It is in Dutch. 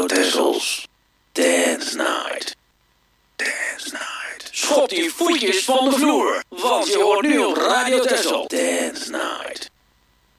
Radio Tessels Dance Night. Dance Night. Schop die voetjes van de vloer, want je hoort nu op Radio Tessel Dance